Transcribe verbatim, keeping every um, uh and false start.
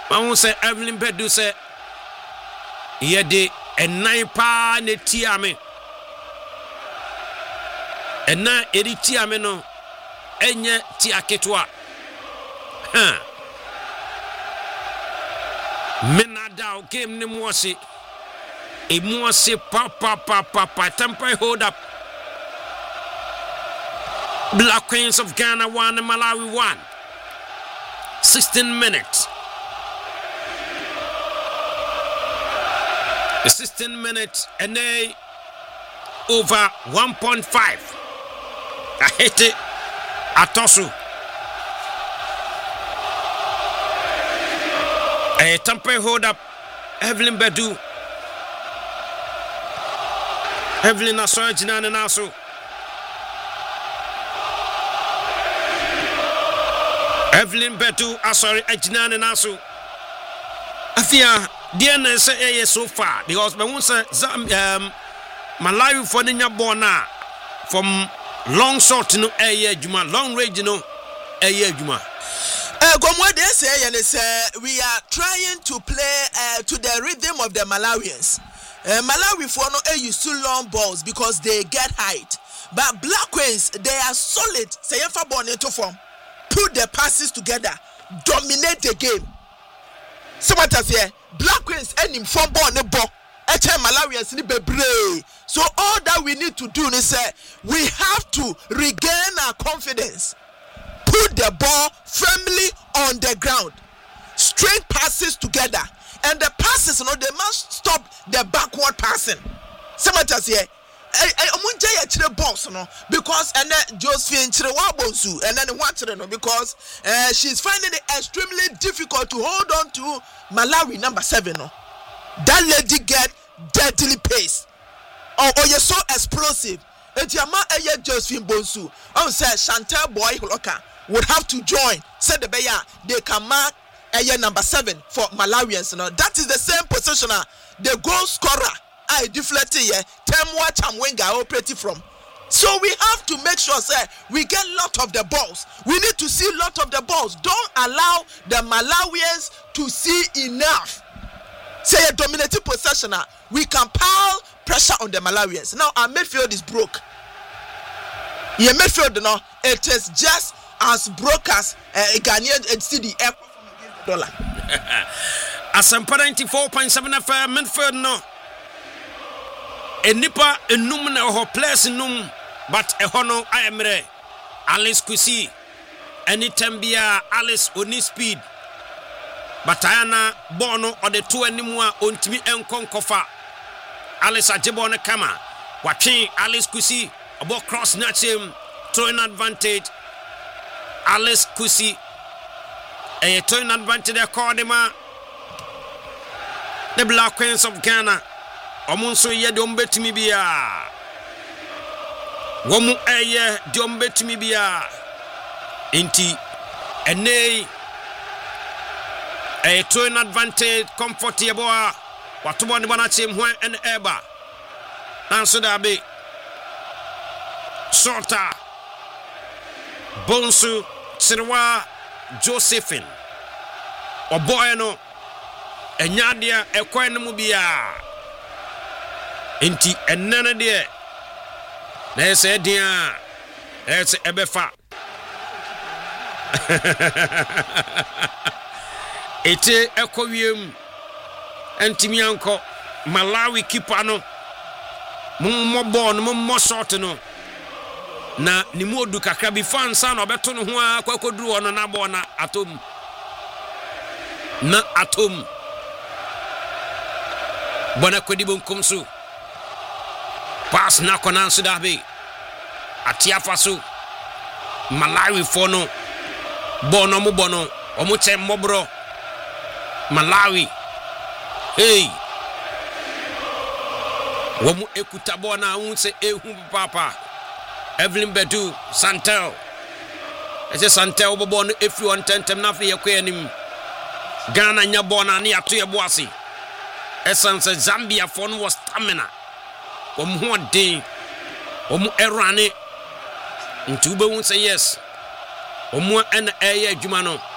Mahu say Evelyn Bedu say yede ennan pa ne tia me. Enna eri tia me no enye tia ketwa. Ha. Menada game ne muase. E muase pa pa pa pa pa tempo hold up. Black Queens of Ghana one and Malawi one. sixteen minutes. sixteen minutes and they over one point five. I hit it. Atosu. A temporary hold up. Evelyn Bedu. Evelyn Nasoy Jinan and Nasu. Evelyn Bedu. Ah, sorry, Jinan and Nasu. Afia, dear say so far because my one say um Malawi for the Nyabona from long shot no air juma long range no air juma. Uh, what they say and say we are trying to play uh, to the rhythm of the Malawians. Uh, Malawi for no uh, use too long balls because they get height. But Black Queens they are solid. Say if I born into form, put the passes together, dominate the game. So what I say, Black Queens and him from born the ball. Malawians ni bebre. So all that we need to do is say we have to regain our confidence. Put the ball firmly on the ground. Straight passes together. And the passes, you know, they must stop the backward passing. So what I say, I boss, you know, because and then Josephine Chirewabonsu and then what you know because uh, she's finding it extremely difficult to hold on to Malawi number seven. No? That lady get deadly pace. Oh, oh, you're so explosive. And your man, Josephine Bonsu, oh, say Chantel Boy Holoka would have to join. Said the Bayer, they can mark a year number seven for Malawians. You know, that is the same position. The goal scorer. I deflected here. Tell what I'm winga operating from. So we have to make sure, say, we get lot of the balls. We need to see lot of the balls. Don't allow the Malawians to see enough. Say a dominating possession. We can pile pressure on the Malawians. Now our midfield is broke. Your midfield, no, it is just as broke as a uh, Ghanaian and city dollar. As I'm ninety-four point seven F M midfield, no. A nipper, a num na ho place num, but a hono I am re. Alice Kusi. Anytime be Alice oni speed. But Ayana Bono or the two anymore on to me and Concofa. Alice Ajibone Kama. Watching Alice Kusi about cross snatch him, throwing advantage. Alice Kusi. A throwing advantage they called him. The Black Queens of Ghana. Omunso ye don't bet me bia. Womu eye don't bet me bia. Inti ene a throwing advantage comfortable. What one wanna team when and ever. Answer that be Sorta Bonsu Sirwa Josephine Oboyano Enyadia Ekwanemubia Inti enana de na say dia ese ebefa ete ekowiem antimi anko Malawi keeper no mummo ball no mummo shot no na ni modu kakra bi fansa na obeto no ho a kwakoduru ono na ball na atom na atom bona kodi bonkum so pass na kona so da be atiafa so Malawi for no bono mo bono omo che mbobro Malawi hey womu ekuta bona unse ehu papa Evelyn Bedu Santel ese Santel bobo no efi on tentem na fe yakwanim Ghana nya bona na ato ye boase essence Zambia for no was stamina Om ho den om erane nti ube won say yes om en eye adwuma no